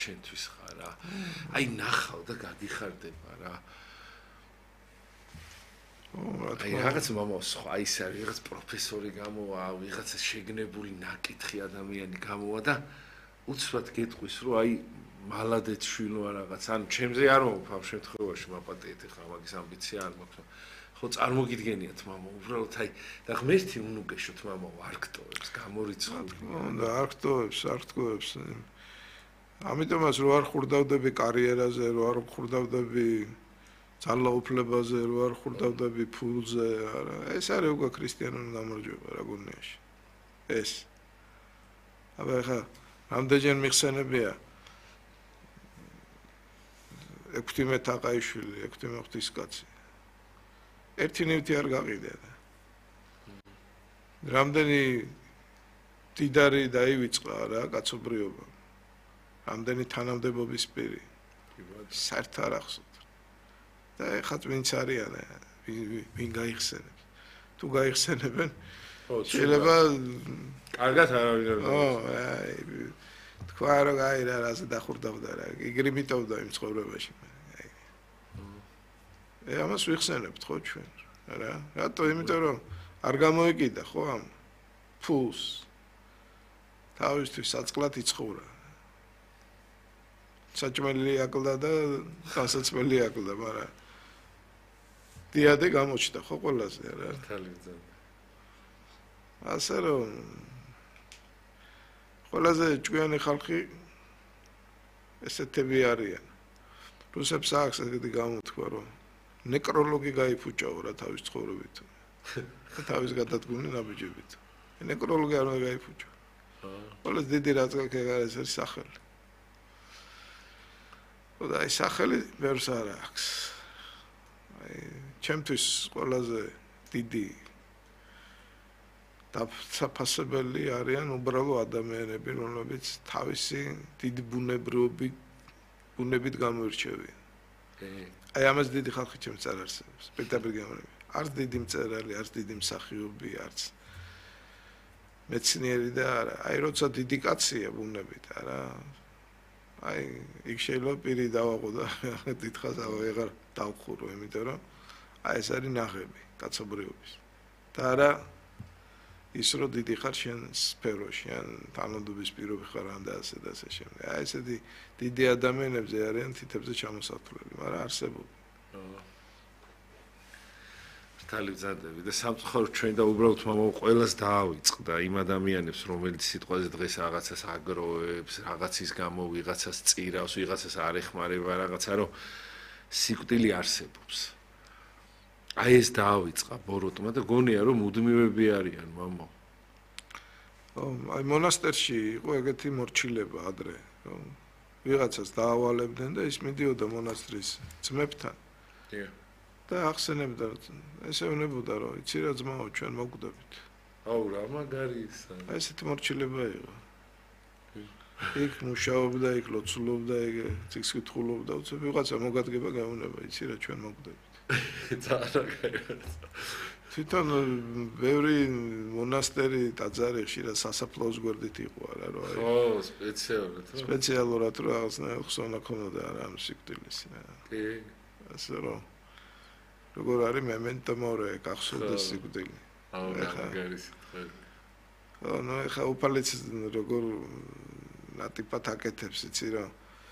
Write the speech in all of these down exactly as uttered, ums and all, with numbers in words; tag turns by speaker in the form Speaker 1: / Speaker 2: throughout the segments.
Speaker 1: შენთვის ხარ რა. აი ნახავ და გაგიხარდება რა. აი რაღაც მომავალ სხვა ის არის რაღაც პროფესორი გამოვა, ვიღაცა შეგნებული ნაკითხი ადამიანი გამოვა და უცბად გეტყვის რომ აი მალადეთ შვილო რაღაც ან ჩემზე არ მომფ ამ შემთხვევაში მაპატიეთ ხა მაგის ამბიცია არ მაქვს. ხო წარმოგიდგენიათ მამა უბრალოდ აი და ღმერთი უნუგეშოთ მამა არ გტოვებს გამორიცხული.
Speaker 2: და არ გტოვებს, არ გტოვებს. ამიტომაც რო არ ხურდავდები კარიერაზე, რო არ ხურდავდები ძალაუფლებაზე, რო არ ხურდავდები ფულზე, არა, ეს არის უკვე ქრისტიანული გამარჯვება რა გონიაში. ეს. აბა ხა რამდენჯერ მიხსენებია ექვთიმე თაყაიშვილი, ექვთიმე ღვთისკაცი. ერთი ნივთი არ გაყიდა. რამდენი დიდარი დაივიწყა რა კაცობრიობა. რამდენი თანამდებობის პირი. საერთოდ არ ახსოვთ. და ეხლა ვინც არიან, ვინ გაიხსენებს. თუ გაიხსენებენ, შეიძლება
Speaker 1: კარგად არავინ არ
Speaker 2: ო, აი თქვა რომ აი რა რაზე დახურდავდა რა. იგრიმიტავდა იმ ცხოვრებაში. ე ამას ვიხსენებთ ხო ჩვენ რა რატო იმიტომ რომ არ გამოიკიდა ხო ამ ფულს თავისთვის საწყლად იცხოვრა საჭმელი აკლდა და გასაცმელი აკლდა მაგრამ დიადე გამოჩნდა ხო ყველაზე რა
Speaker 1: თალიბძან
Speaker 2: ასე რომ ყველაზე ჭკვიანი ხალხი ესეთები არიან რუსებს აქვს ეგეთი გამოთქვა რომ ნეკროლოგი გაიფუჭაო რა თავის ცხოვრებით. თავის გადადგმული ნაბიჯებით. ნეკროლოგი არ უნდა გაიფუჭო. ყველა დიდი რაც გაქვს ეს სახელი. და ეს სახელი ვერს არ აქვს. აი ჩემთვის ყველაზე დიდი დაფასებელი არიან უბრალო ადამიანები, რომლებიც თავისი დიდი ბუნებრიობით ბუნებით გამოირჩევიან. აი ამას დიდი ხალხი ჩემს არ არსებობს. პირდაპირ გამარები. არც დიდი მწერალი, არც დიდი მსახიობი, არც მეცნიერი და არა. აი როცა დიდი კაცია ბუნებით, არა. აი იქ შეიძლება პირი დავაყო და დიდხანს აღარ დავხურო, იმიტომ რომ აი ეს არის ნაღები კაცობრიობის. და არა ის რომ დიდი ხარ შენ სფეროში, ან თანადობის პირობი ხარ ან და ასე და ასე შემდეგ. აი ესეთი დიდი ადამიანებზე არიან თითებზე ჩამოსათვლელი, მაგრამ არსებობენ.
Speaker 1: თალიბძანდები და სამწუხაროდ ჩვენ და უბრალოდ მამაო ყველას დაავიწყდა იმ ადამიანებს, რომელიც სიტყვაზე დღეს რაღაცას აგროვებს, რაღაცის გამო ვიღაცას წირავს, ვიღაცას არ ეხმარება რაღაცა, რომ სიკვდილი არსებობს. აი ეს დაავიწყა ბოროტმა და გონია რომ მუდმივები არიან მამაო.
Speaker 2: ო, აი მონასტერში იყო ეგეთი მორჩილება ადრე, რომ ვიღაცას დაავალებდნენ და ის მიდიოდა მონასტრის ძმებთან.
Speaker 1: დიახ.
Speaker 2: და ახსენებდა ესევნებოდა რომ იცი რა ძმაო ჩვენ მოგვდებით.
Speaker 1: აუ რა მაგარი ის არის.
Speaker 2: აი ესეთი მორჩილება იყო. იქ მუშაობდა, იქ ლოცულობდა, იქ წიგს კითხულობდა, უცებ ვიღაცა მოგადგება გაუნება, იცი რა ჩვენ მოგვდებით. თვითონ ბევრი მონასტერი ტაძარი ხშირად სასაფლაოს გვერდით იყო არა რომ აი
Speaker 1: ხო სპეციალურად რა
Speaker 2: სპეციალურად რა რაღაცნაირ ხსოვნა ქონოდა რა ამ სიკვდილის რა
Speaker 1: კი
Speaker 2: ასე რომ როგორ არის მემენტო მორე გახსოვდეს სიკვდილი
Speaker 1: აუ მაგარი სიტყვები
Speaker 2: ხო ნუ ეხა უფალიც როგორ ნატიფად აკეთებს იცი რა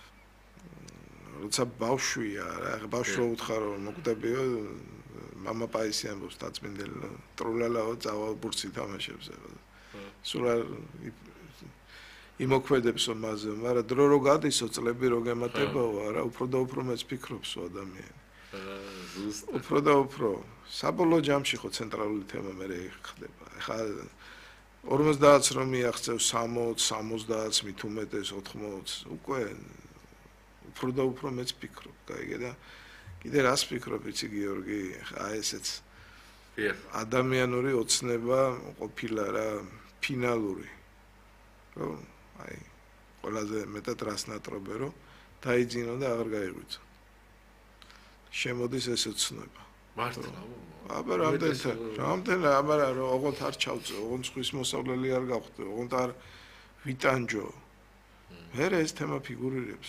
Speaker 2: როცა ბავშვია რა ბავშვი უთხარ რომ მოკვდებიო мама პაისი ამბობს დაწმინდელი ტროლალაო წავალ ბურსი თამაშებს სულ არ იმოქმედებს მასზე მაგრამ დრო რო გადისო წლები რო გემატებაო არა უფრო და უფრო მეც ფიქრობს ადამიანი უფრო და უფრო საბოლოო ჯამში ხო ცენტრალური თემა მე ხდება ეხა ორმოცდაათს რომ მიაღწევ სამოცს სამოცდაათს მით უმეტეს ოთხმოცს უკვე უფრო და უფრო მეც ფიქრობ გაიგე და კიდე რას ფიქრობ იცი გიორგი აი ესეც ადამიანური ოცნება ყოფილა რა ფინალური რომ აი ყველაზე მეტად რას ნატრობე რომ დაიძინო და აღარ გაიღვიძო შემოდის ეს ოცნება
Speaker 1: მართლა
Speaker 2: აბა რამდენთან რამდენად აბა რა ოღონდ არ ჩავწე ოღონდ ხვის მოსავლელი არ გავხდე ოღონდ არ ვიტანჯო მე ეს თემა ფიგურირებს